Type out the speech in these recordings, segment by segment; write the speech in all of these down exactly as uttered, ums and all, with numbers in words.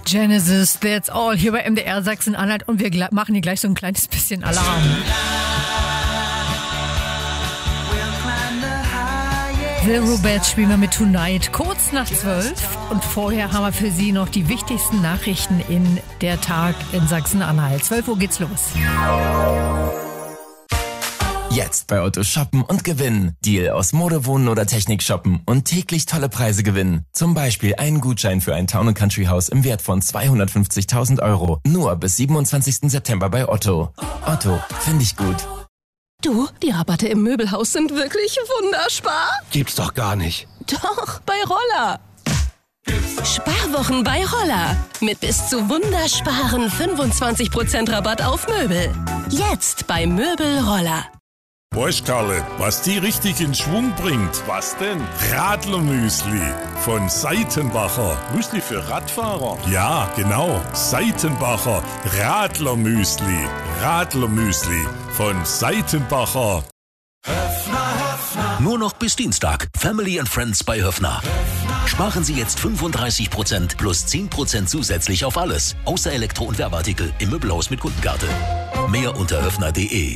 Genesis, that's all, hier bei M D R Sachsen-Anhalt und wir gl- machen hier gleich so ein kleines bisschen Alarm. The Rubettes spielen wir mit Tonight, kurz nach zwölf. Und vorher haben wir für Sie noch die wichtigsten Nachrichten in der Tag in Sachsen-Anhalt. zwölf Uhr geht's los. Jetzt bei Otto shoppen und gewinnen. Deal aus Mode, Wohnen oder Technik shoppen und täglich tolle Preise gewinnen. Zum Beispiel einen Gutschein für ein Town and Country Haus im Wert von zweihundertfünfzigtausend Euro. Nur bis siebenundzwanzigsten September bei Otto. Otto, finde ich gut. Du, die Rabatte im Möbelhaus sind wirklich wunderspar. Gibt's doch gar nicht. Doch, bei Roller. Sparwochen bei Roller. Mit bis zu wundersparen fünfundzwanzig Prozent Rabatt auf Möbel. Jetzt bei Möbel Roller. Weißt Karle, was die richtig in Schwung bringt? Was denn? Radlermüsli von Seitenbacher. Müsli für Radfahrer? Ja, genau. Seitenbacher Radlermüsli. Radlermüsli von Seitenbacher. Nur noch bis Dienstag. Family and Friends bei Höffner. Sparen Sie jetzt fünfunddreißig Prozent plus zehn Prozent zusätzlich auf alles. Außer Elektro- und Werbeartikel im Möbelhaus mit Kundenkarte. Mehr unter höffner punkt de.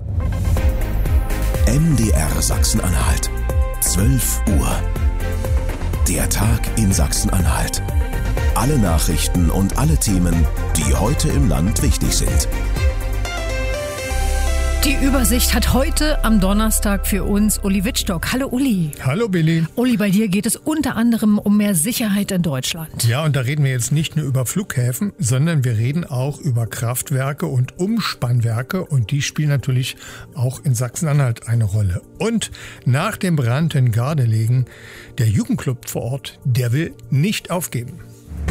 M D R Sachsen-Anhalt. zwölf Uhr. Der Tag in Sachsen-Anhalt. Alle Nachrichten und alle Themen, die heute im Land wichtig sind. Die Übersicht hat heute am Donnerstag für uns Uli Wittstock. Hallo Uli. Hallo Billy. Uli, bei dir geht es unter anderem um mehr Sicherheit in Deutschland. Ja, und da reden wir jetzt nicht nur über Flughäfen, sondern wir reden auch über Kraftwerke und Umspannwerke und die spielen natürlich auch in Sachsen-Anhalt eine Rolle. Und nach dem Brand in Gardelegen, der Jugendclub vor Ort, der will nicht aufgeben.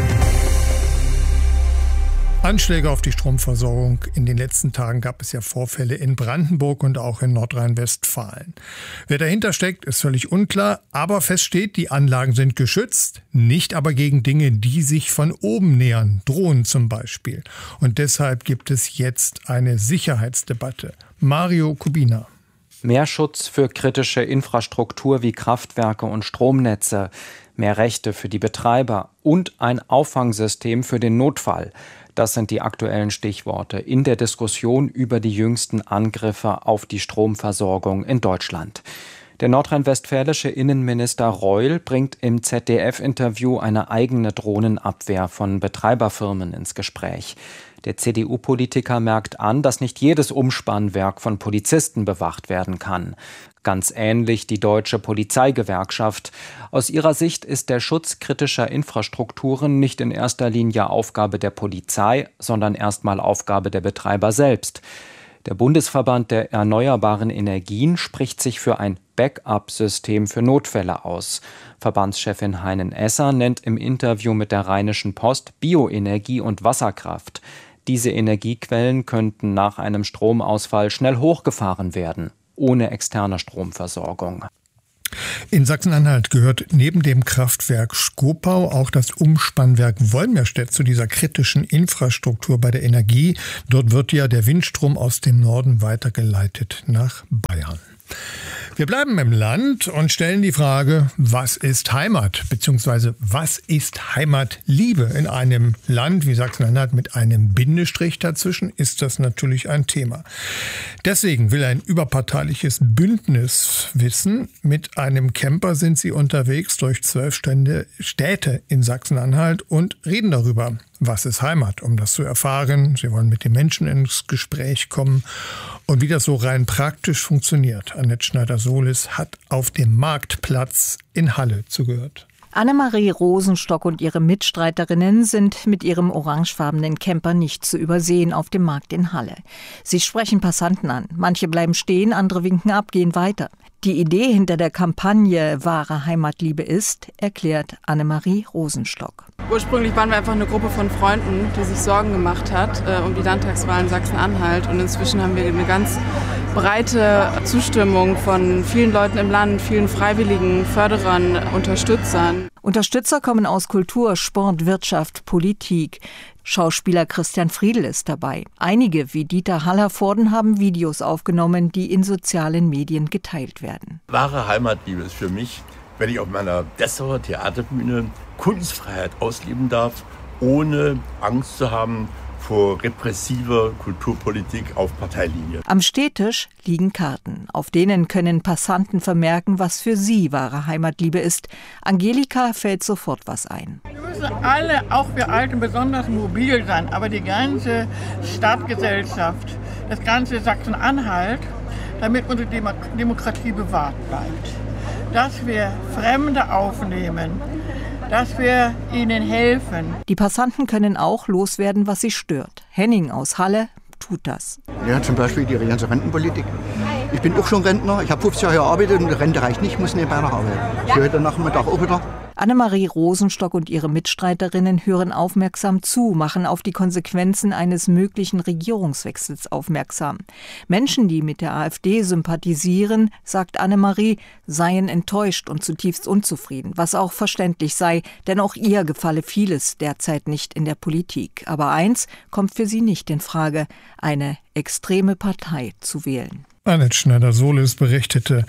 Anschläge auf die Stromversorgung. In den letzten Tagen gab es ja Vorfälle in Brandenburg und auch in Nordrhein-Westfalen. Wer dahinter steckt, ist völlig unklar, aber fest steht, die Anlagen sind geschützt, nicht aber gegen Dinge, die sich von oben nähern, Drohnen zum Beispiel. Und deshalb gibt es jetzt eine Sicherheitsdebatte. Mario Kubina. Mehr Schutz für kritische Infrastruktur wie Kraftwerke und Stromnetze, mehr Rechte für die Betreiber und ein Auffangsystem für den Notfall. Das sind die aktuellen Stichworte in der Diskussion über die jüngsten Angriffe auf die Stromversorgung in Deutschland. Der nordrhein-westfälische Innenminister Reul bringt im Z D F-Interview eine eigene Drohnenabwehr von Betreiberfirmen ins Gespräch. Der C D U-Politiker merkt an, dass nicht jedes Umspannwerk von Polizisten bewacht werden kann. Ganz ähnlich die Deutsche Polizeigewerkschaft. Aus ihrer Sicht ist der Schutz kritischer Infrastrukturen nicht in erster Linie Aufgabe der Polizei, sondern erstmal Aufgabe der Betreiber selbst. Der Bundesverband der erneuerbaren Energien spricht sich für ein Backup-System für Notfälle aus. Verbandschefin Heinen-Esser nennt im Interview mit der Rheinischen Post Bioenergie und Wasserkraft. Diese Energiequellen könnten nach einem Stromausfall schnell hochgefahren werden, ohne externe Stromversorgung. In Sachsen-Anhalt gehört neben dem Kraftwerk Schkopau auch das Umspannwerk Wolmirstedt zu dieser kritischen Infrastruktur bei der Energie. Dort wird ja der Windstrom aus dem Norden weitergeleitet nach Bayern. Wir bleiben im Land und stellen die Frage, was ist Heimat? Beziehungsweise was ist Heimatliebe? In einem Land wie Sachsen-Anhalt mit einem Bindestrich dazwischen ist das natürlich ein Thema. Deswegen will ein überparteiliches Bündnis wissen. Mit einem Camper sind sie unterwegs durch zwölf Städte in Sachsen-Anhalt und reden darüber, was ist Heimat, um das zu erfahren. Sie wollen mit den Menschen ins Gespräch kommen und wie das so rein praktisch funktioniert. Annette Schneider-Solis hat auf dem Marktplatz in Halle zugehört. Annemarie Rosenstock und ihre Mitstreiterinnen sind mit ihrem orangefarbenen Camper nicht zu übersehen auf dem Markt in Halle. Sie sprechen Passanten an. Manche bleiben stehen, andere winken ab, gehen weiter. Die Idee hinter der Kampagne Wahre Heimatliebe ist, erklärt Annemarie Rosenstock. Ursprünglich waren wir einfach eine Gruppe von Freunden, die sich Sorgen gemacht hat äh, um die Landtagswahlen in Sachsen-Anhalt. Und inzwischen haben wir eine ganz breite Zustimmung von vielen Leuten im Land, vielen Freiwilligen, Förderern, Unterstützern. Unterstützer kommen aus Kultur, Sport, Wirtschaft, Politik. Schauspieler Christian Friedl ist dabei. Einige, wie Dieter Hallervorden, haben Videos aufgenommen, die in sozialen Medien geteilt werden. Wahre Heimatliebe ist für mich, wenn ich auf meiner Dessauer Theaterbühne Kunstfreiheit ausleben darf ohne Angst zu haben vor repressiver Kulturpolitik auf Parteilinie. Am Stehtisch liegen Karten. Auf denen können Passanten vermerken, was für sie wahre Heimatliebe ist. Angelika fällt sofort was ein. Wir müssen alle, auch wir Alten, besonders mobil sein. Aber die ganze Stadtgesellschaft, das ganze Sachsen-Anhalt, damit unsere Demokratie bewahrt bleibt. Dass wir Fremde aufnehmen, dass wir ihnen helfen. Die Passanten können auch loswerden, was sie stört. Henning aus Halle tut das. Ja, zum Beispiel die ganze Rentenpolitik. Ich bin auch schon Rentner, ich habe fünfzig Jahre gearbeitet und die Rente reicht nicht, muss nebenbei noch arbeiten. Ich höre dann Nachmittag auch wieder. Annemarie Rosenstock und ihre Mitstreiterinnen hören aufmerksam zu, machen auf die Konsequenzen eines möglichen Regierungswechsels aufmerksam. Menschen, die mit der AfD sympathisieren, sagt Annemarie, seien enttäuscht und zutiefst unzufrieden, was auch verständlich sei, denn auch ihr gefalle vieles derzeit nicht in der Politik. Aber eins kommt für sie nicht in Frage, eine extreme Partei zu wählen. Annette Schneider-Solis berichtete.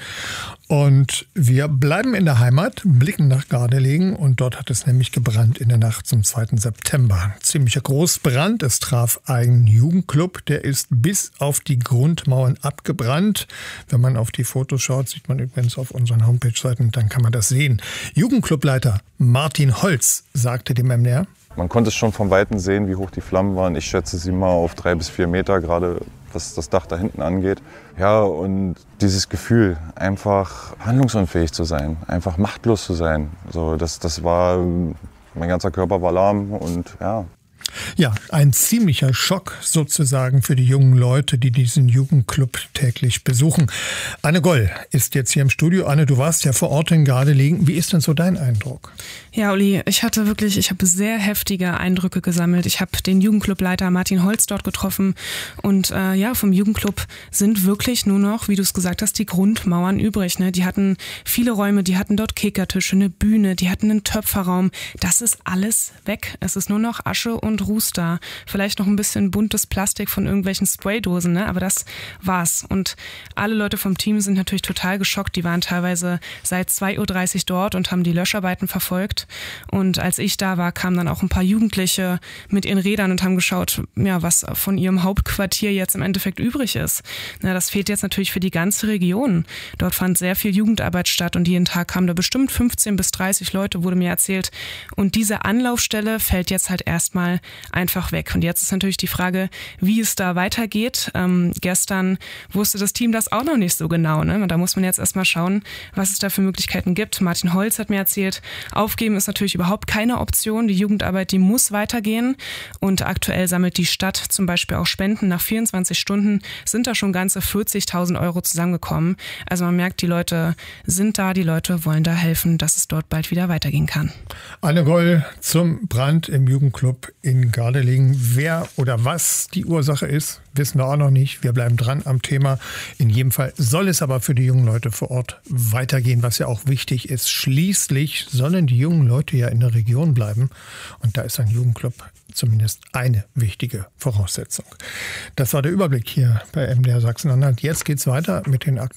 Und wir bleiben in der Heimat, blicken nach Gardelegen und dort hat es nämlich gebrannt in der Nacht zum zweiten September. Ziemlicher Großbrand, es traf einen Jugendclub, der ist bis auf die Grundmauern abgebrannt. Wenn man auf die Fotos schaut, sieht man übrigens auf unseren Homepage-Seiten, dann kann man das sehen. Jugendclubleiter Martin Holz sagte dem M D R: Man konnte es schon von Weitem sehen, wie hoch die Flammen waren. Ich schätze sie mal auf drei bis vier Meter, gerade was das Dach da hinten angeht. Ja, und dieses Gefühl, einfach handlungsunfähig zu sein, einfach machtlos zu sein, so, das, das war, mein ganzer Körper war lahm und ja. Ja, ein ziemlicher Schock sozusagen für die jungen Leute, die diesen Jugendclub täglich besuchen. Anne Goll ist jetzt hier im Studio. Anne, du warst ja vor Ort in Gardelegen. Wie ist denn so dein Eindruck? Ja, Uli, ich hatte wirklich, ich habe sehr heftige Eindrücke gesammelt. Ich habe den Jugendclubleiter Martin Holz dort getroffen und äh, ja, vom Jugendclub sind wirklich nur noch, wie du es gesagt hast, die Grundmauern übrig. Ne? Die hatten viele Räume, die hatten dort Kickertische, eine Bühne, die hatten einen Töpferraum. Das ist alles weg. Es ist nur noch Asche und Ruß da. Vielleicht noch ein bisschen buntes Plastik von irgendwelchen Spraydosen, ne? Aber das war's. Und alle Leute vom Team sind natürlich total geschockt. Die waren teilweise seit zwei Uhr dreißig dort und haben die Löscharbeiten verfolgt. Und als ich da war, kamen dann auch ein paar Jugendliche mit ihren Rädern und haben geschaut, ja, was von ihrem Hauptquartier jetzt im Endeffekt übrig ist. Na, das fehlt jetzt natürlich für die ganze Region. Dort fand sehr viel Jugendarbeit statt und jeden Tag kamen da bestimmt fünfzehn bis dreißig Leute, wurde mir erzählt. Und diese Anlaufstelle fällt jetzt halt erstmal einfach weg. Und jetzt ist natürlich die Frage, wie es da weitergeht. Ähm, gestern wusste das Team das auch noch nicht so genau. Ne? Da muss man jetzt erstmal schauen, was es da für Möglichkeiten gibt. Martin Holz hat mir erzählt, aufgeben ist natürlich überhaupt keine Option. Die Jugendarbeit, die muss weitergehen. Und aktuell sammelt die Stadt zum Beispiel auch Spenden. Nach vierundzwanzig Stunden sind da schon ganze vierzigtausend Euro zusammengekommen. Also man merkt, die Leute sind da, die Leute wollen da helfen, dass es dort bald wieder weitergehen kann. Anne Goll zum Brand im Jugendclub in Gardelegen. Wer oder was die Ursache ist, wissen wir auch noch nicht. Wir bleiben dran am Thema. In jedem Fall soll es aber für die jungen Leute vor Ort weitergehen, was ja auch wichtig ist. Schließlich sollen die jungen Leute ja in der Region bleiben. Und da ist ein Jugendclub zumindest eine wichtige Voraussetzung. Das war der Überblick hier bei M D R Sachsen-Anhalt. Jetzt geht's weiter mit den aktuellen